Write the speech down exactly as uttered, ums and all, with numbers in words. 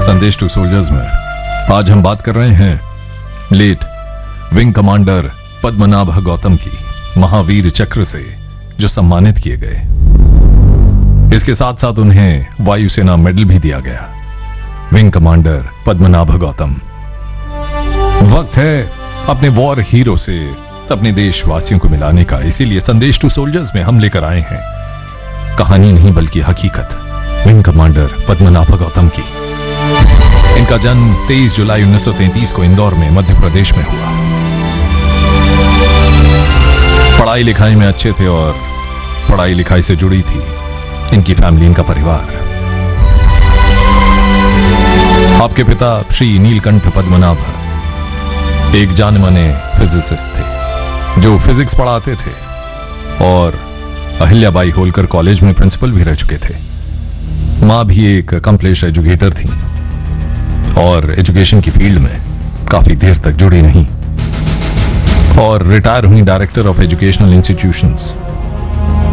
संदेश to soldiers में आज हम बात कर रहे हैं late wing commander Padmanabha Gautam की महावीर चक्र से जो सम्मानित किए गए। इसके साथ साथ उन्हें वायुसेना मेडल भी दिया गया। Wing commander Padmanabha Gautam. वक्त है अपने वॉर हीरो से अपने देशवासियों को मिलाने का, इसीलिए संदेश टू सोल्जर्स में हम लेकर आए हैं कहानी नहीं बल्कि हकीकत विंग कमांडर पद्मनाभ गौतम की। इनका जन्म तेईस जुलाई उन्नीस सौ तैंतीस को इंदौर में मध्य प्रदेश में हुआ। पढ़ाई लिखाई में अच्छे थे और पढ़ाई लिखाई से जुड़ी थी इनकी फैमिली, इनका परिवार। आपके पिता श्री नीलकंठ पद्मनाभ एक जाने माने फिजिसिस्ट थे जो फिजिक्स पढ़ाते थे और अहिल्याबाई होलकर कॉलेज में प्रिंसिपल भी रह चुके थे। मां भी एक कंप्लीट एजुकेटर थी और एजुकेशन की फील्ड में काफी देर तक जुड़ी नहीं और रिटायर हुई डायरेक्टर ऑफ एजुकेशनल इंस्टीट्यूशंस